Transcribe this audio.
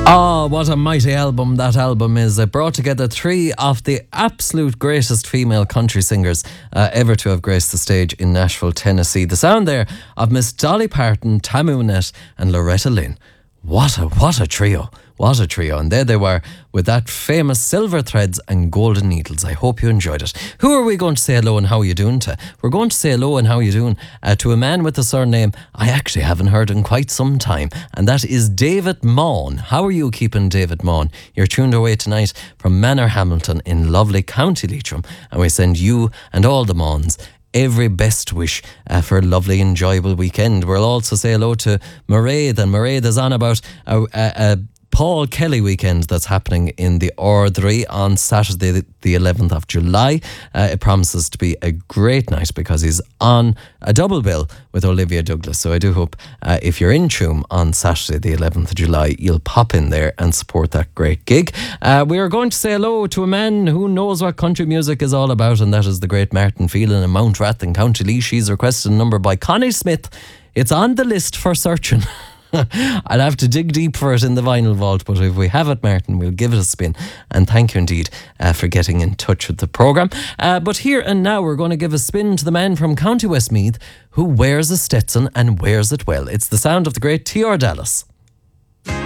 Oh, what a mighty album that album is. It brought together three of the absolute greatest female country singers ever to have graced the stage in Nashville, Tennessee. The sound there of Miss Dolly Parton, Tammy Wynette and Loretta Lynn. What a trio. What a trio. And there they were with that famous Silver Threads and Golden Needles. I hope you enjoyed it. Who are we going to say hello and how are you doing to? We're going to say hello and how are you doing to a man with a surname I actually haven't heard in quite some time. And that is David Maughan. How are you keeping, David Maughan? You're tuned away tonight from Manorhamilton in lovely County Leitrim. And we send you and all the Maughans every best wish for a lovely, enjoyable weekend. We'll also say hello to Mairead, and Mairead is on about a Paul Kelly weekend that's happening in the Ardry on Saturday the 11th of July. It promises to be a great night because he's on a double bill with Olivia Douglas. So I do hope if you're in Tuam on Saturday the 11th of July, you'll pop in there and support that great gig. We are going to say hello to a man who knows what country music is all about, and that is the great Martin Phelan in Mount Rath in County Laois. She's requested a number by Connie Smith. It's on the list for searching. I'll have to dig deep for it in the vinyl vault, but if we have it, Martin, we'll give it a spin. And thank you indeed for getting in touch with the programme. But here and now, we're going to give a spin to the man from County Westmeath who wears a Stetson and wears it well. It's the sound of the great T.R. Dallas.